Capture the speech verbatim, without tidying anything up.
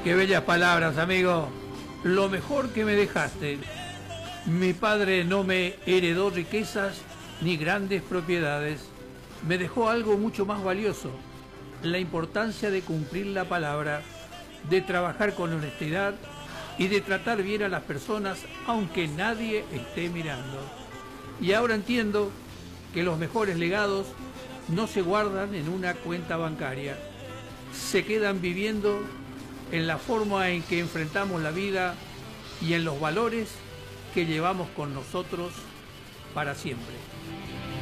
Qué bellas palabras, amigo. Lo mejor que me dejaste. Mi padre no me heredó riquezas ni grandes propiedades. Me dejó algo mucho más valioso: la importancia de cumplir la palabra, de trabajar con honestidad y de tratar bien a las personas aunque nadie esté mirando. Y ahora entiendo que los mejores legados no se guardan en una cuenta bancaria, se quedan viviendo en la forma en que enfrentamos la vida y en los valores que llevamos con nosotros para siempre.